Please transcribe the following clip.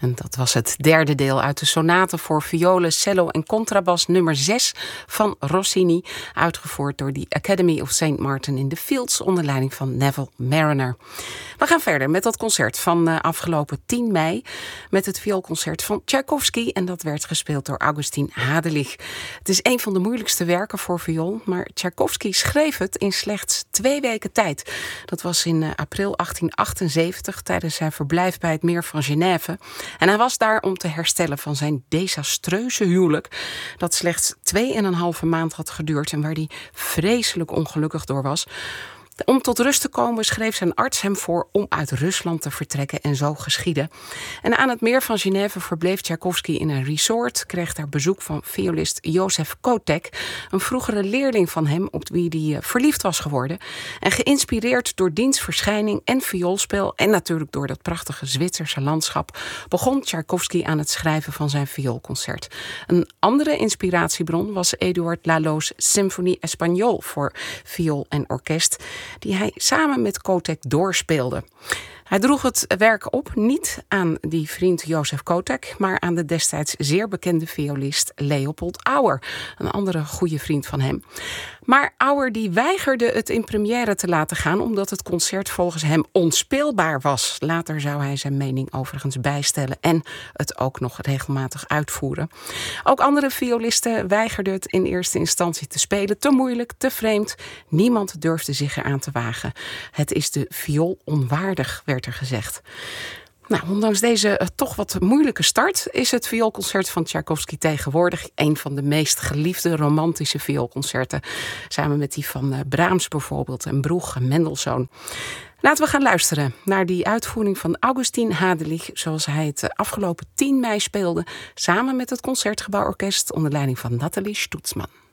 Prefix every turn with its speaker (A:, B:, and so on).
A: En dat was het derde deel uit de sonate voor violen, cello en contrabas nummer 6 van Rossini, uitgevoerd door de Academy of St. Martin in the Fields onder leiding van Neville Marriner. We gaan verder met dat concert van afgelopen 10 mei met het vioolconcert van Tchaikovsky en dat werd gespeeld door Augustin Hadelich. Het is een van de moeilijkste werken voor viool, maar Tchaikovsky schreef het in slechts 2 weken tijd. Dat was in april 1878 tijdens zijn verblijf bij het meer van Genève. En hij was daar om te herstellen van zijn desastreuze huwelijk, dat slechts 2,5 maand had geduurd en waar hij vreselijk ongelukkig door was. Om tot rust te komen schreef zijn arts hem voor om uit Rusland te vertrekken en zo geschiedde. En aan het meer van Genève verbleef Tchaikovsky in een resort, kreeg daar bezoek van violist Josef Kotek, een vroegere leerling van hem op wie hij verliefd was geworden. En geïnspireerd door diens verschijning en vioolspel en natuurlijk door dat prachtige Zwitserse landschap, begon Tchaikovsky aan het schrijven van zijn vioolconcert. Een andere inspiratiebron was Eduard Lalo's Symphonie Espagnole voor viool en orkest, die hij samen met Kotek doorspeelde. Hij droeg het werk op niet aan die vriend Josef Kotek, maar aan de destijds zeer bekende violist Leopold Auer, een andere goede vriend van hem. Maar Auer die weigerde het in première te laten gaan omdat het concert volgens hem onspeelbaar was. Later zou hij zijn mening overigens bijstellen en het ook nog regelmatig uitvoeren. Ook andere violisten weigerden het in eerste instantie te spelen. Te moeilijk, te vreemd. Niemand durfde zich eraan te wagen. Het is de viool onwaardig, werd er gezegd. Nou, ondanks deze toch wat moeilijke start is het vioolconcert van Tchaikovsky tegenwoordig een van de meest geliefde romantische vioolconcerten. Samen met die van Brahms bijvoorbeeld en Bruch en Mendelssohn. Laten we gaan luisteren naar die uitvoering van Augustin Hadelich zoals hij het afgelopen 10 mei speelde samen met het Concertgebouworkest onder leiding van Nathalie Stutzmann.